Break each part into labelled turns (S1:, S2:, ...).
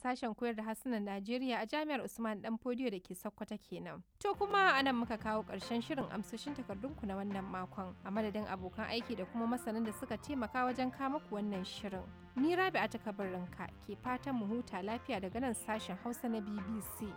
S1: sashen koyar da harsunan Najeriya a Jami'ar Usman Danfodiyo da ke Sokoto kenan. To kuma anan muka kawo ƙarshen shirin amsoshin takardunku na wannan makon a madadin abokan aiki da kuma masanan da suka taimaka wajen kama ku wannan shirin. Ni Rabi'atu Kabarinka ke fatan mu huta lafiya daga nan sashen Hausa na BBC.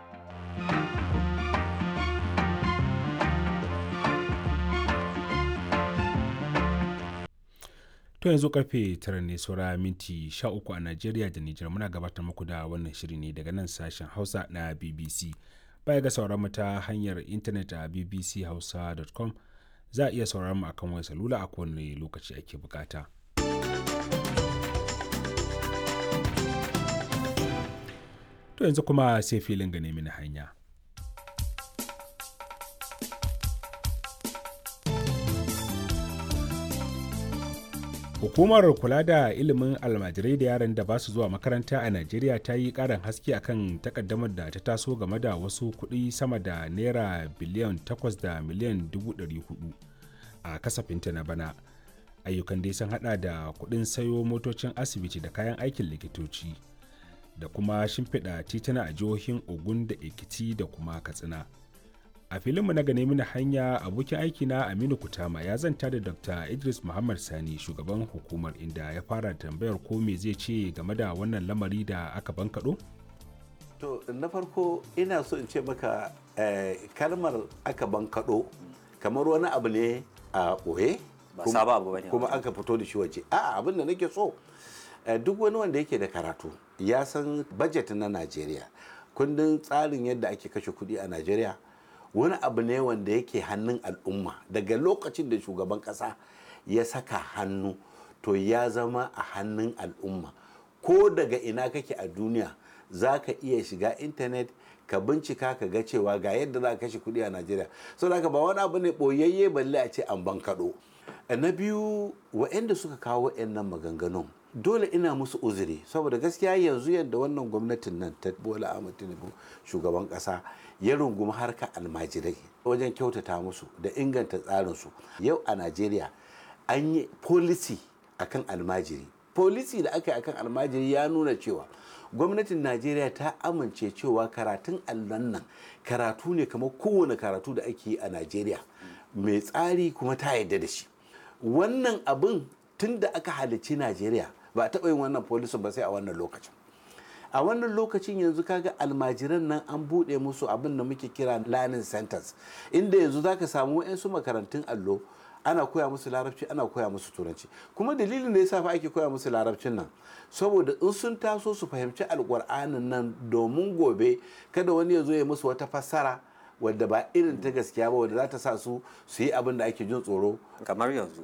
S2: To yanzu karfe 9 ne saura minti 13 a Najeriya da Nijar, muna gabatar muku da wannan shiri ne daga nan sashen Hausa na BBC. Baya ga sauraron mu ta hanyar intanet a bbchausa.com, za a iya sauraron mu akan wayar salula a kowane lokaci ake bukata. To yanzu kuma sai filin gane mini hanya. Hukumar kula da ilimin almajirai da yaran da ba su zuwa makaranta a Najeriya ta yi ƙarin haske akan takaddamar da ta taso game da wasu kuɗi sama da naira biliyan 8 da miliyan 400 a kasafinta na bana. Ayyukan dai sun hada da kuɗin sayo motocin asibiti da kayan aikin likitoci da kuma shimfiɗa tituna a jihohin Ogun da Ekiti da kuma Katsina. A filinmu na gane mini hanya, abokin aikina Aminu Kutama ya zanta da Dr. Idris Muhammad Sani, shugaban hukumar, inda ya fara tambayar ko me zai ce game da wannan lamari da aka bankaɗo?
S3: To, na farko ina so in ce maka kalmar aka bankaɗo kamar wani abu ne a ɓoye kuma aka fito da shi waje. A'a, abin da nake so duk wani wanda yake da karatu ya san budget na Najeriya, kundin tsarin yadda ake kashe kuɗi a Najeriya wani abu ne wanda yake hannun al'umma. Daga lokacin da shugaban kasa ya saka hannu to ya zama a hannun al'umma. Ko daga ina kake a duniya za ka iya shiga intanet ka bincika ka ga cewa ga yadda za ka kashe kuɗi a Najeriya. So da ba wani abu ne ɓoyayye balle a ce an bankaɗo. Na biyu, waɗanda suka kawo waɗannan maganganun dole ina musu uzuri, saboda gaskiya yanzu yadda wannan gwamnatin nan ta Bola Ahmed Tinubu shugaban kasa ya rungumi harka almajirai wajen kyautata musu da inganta tsarinsu. Yau a Najeriya an yi policy akan almajiri. Policy da aka yi akan almajiri ya nuna cewa gwamnatin Najeriya ta amince cewa karatun allon nan karatu ne kamar kowane karatu da ake yi a Najeriya, mai tsari kuma ta yarda da shi. Wannan abin tun da aka halicci Najeriya ba a taɓa yin wannan policy ba sai a wannan lokacin. A wannan lokacin yanzu kaga almajiran nan an buɗe musu abin da muke kira learning centers, inda yanzu zaka samu wayansu makarantun allo ana koya musu larabci, ana koya musu turanci. Kuma dalilin da yasa fa ake koya musu larabcin nan saboda in sun taso su fahimci alƙur'anin nan, domin gobe kada wani ya zo ya musu wata fassara wadda ba irin ta gaskiya ba, wadda za ta sa su yi abin da ake jin tsoro.
S4: Kamar yanzu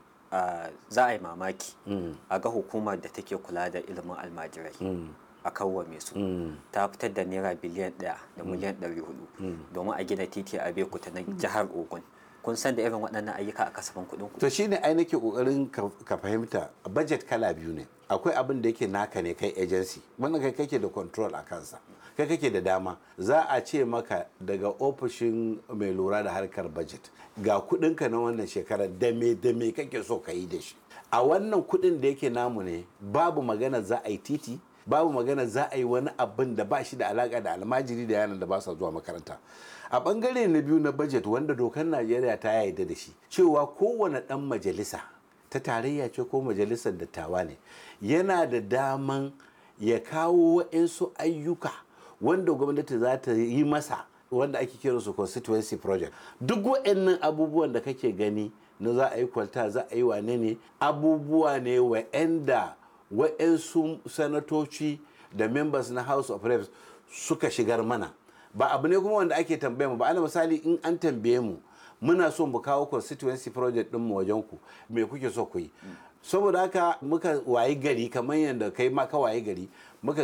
S4: za a yi mamaki a ga hukumar da take kula da ilimin almajirai a kawwame su ta fitar da naira biliyan 1 da miliyan 400 domin a gina titi a Bekuta na jihar Ogun. Kun san da irin waɗannan ayyuka a kasafin kuɗin ku?
S3: To shine ai nake kokarin ka fahimta, budget kala biyu ne. Akwai abin da yake naka ne kai agency, wannan kai kake da control a kansa, kai kake da dama. Za a ce maka daga ofishin mai lura da harkar budget ga kuɗinka na wannan shekarar da me kake so ka yi da shi. A wannan kuɗin da yake namu ne, babu magana za a yi titi, babu magana za a yi wani abin da ba shi da alaka da almajiri da yaran da ba sa zuwa makaranta. A bangare na biyu na budget wanda dokar Najeriya ta yarda da shi, cewa kowane ɗan majalisa ta tarayya ce ko majalisar dattawa ne, yana da daman ya kawo waɗansu ayyuka wanda gwamnati za ta yi masa, wanda ake kira su constituency project. Duk waɗannan abubuwan da kake gani na za a yi kwalta, za a yi wane ne, abubuwa ne waɗanda waɗansu sanatoci da members na House of Reps suka shigar mana. Ba abu ne kuma wanda ake tambaye mu ba. Ana misali in an tambaye mu muna so mu kawo constituency project din mu wajen ku, me kuke so ku yi? Saboda haka muka wayi gari kamar yadda kai ma ka wayi gari, muka